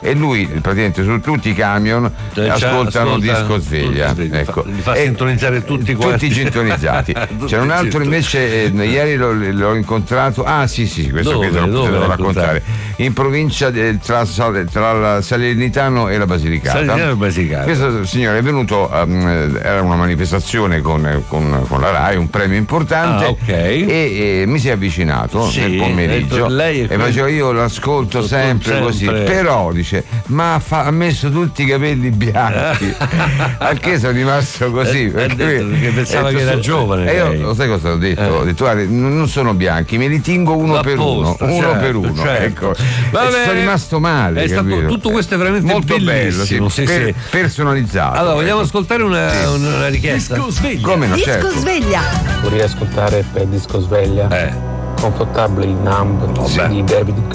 e lui praticamente su tutti i camion ascoltano Disco Sveglia, ecco. Li fa sintonizzare tutti quanti. Tutti sintonizzati. C'è un altro invece, ieri l'ho incontrato, sì, questo qui te lo devo raccontare, in provincia tra la Salernitano e la Basilicata. Questo signore è venuto, era una manifestazione con la RAI, un premio importante, e mi si è avvicinato nel pomeriggio e faceva: io l'ascolto sempre così, però dice, ma ha messo tutti i capelli bianchi, al che sono rimasto così perché pensava che era giovane. E io, sai cosa ho detto? Ho detto: guarda, non sono bianchi, me li tingo uno per uno, per uno, ecco. Sono rimasto male. È stato, tutto questo è veramente molto bellissimo, bello, personalizzato. Allora, vogliamo ascoltare una richiesta? Disco Sveglia. Come no, Disco certo. Sveglia. Vorrei ascoltare per Disco Sveglia Comfortably Numb di David